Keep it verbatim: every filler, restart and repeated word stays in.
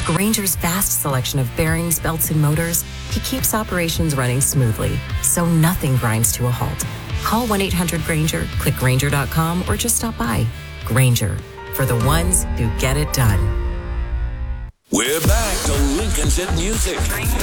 With Grainger's vast selection of bearings, belts, and motors, he keeps operations running smoothly, so nothing grinds to a halt. Call one eight hundred Grainger, click Grainger dot com, or just stop by. Grainger, for the ones who get it done. We're back to Lincoln's Hit Music.